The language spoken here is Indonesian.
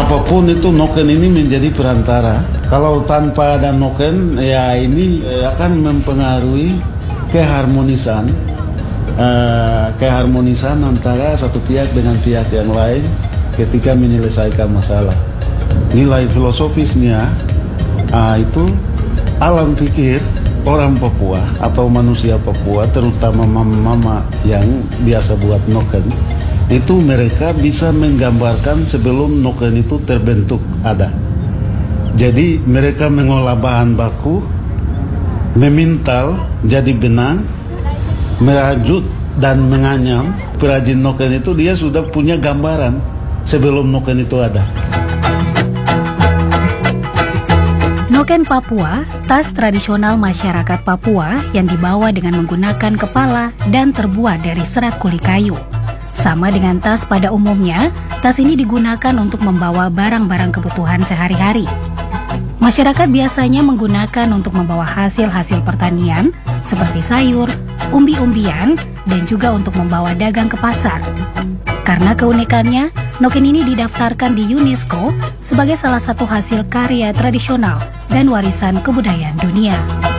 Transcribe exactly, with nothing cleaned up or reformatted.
apapun itu noken ini menjadi perantara. Kalau tanpa ada noken, ya ini eh, akan mempengaruhi keharmonisan, eh, keharmonisan antara satu pihak dengan pihak yang lain ketika menyelesaikan masalah. Nilai filosofisnya ah, itu alam pikir orang Papua atau manusia Papua, terutama mama-mama yang biasa buat noken, itu mereka bisa menggambarkan sebelum noken itu terbentuk ada. Jadi mereka mengolah bahan baku, memintal jadi benang, merajut dan menganyam. Perajin noken itu dia sudah punya gambaran sebelum noken itu ada. Noken Papua, tas tradisional masyarakat Papua yang dibawa dengan menggunakan kepala dan terbuat dari serat kuli kayu. Sama dengan tas pada umumnya, tas ini digunakan untuk membawa barang-barang kebutuhan sehari-hari. Masyarakat biasanya menggunakan untuk membawa hasil-hasil pertanian seperti sayur, umbi-umbian, dan juga untuk membawa dagang ke pasar. Karena keunikannya, noken ini didaftarkan di UNESCO sebagai salah satu hasil karya tradisional dan warisan kebudayaan dunia.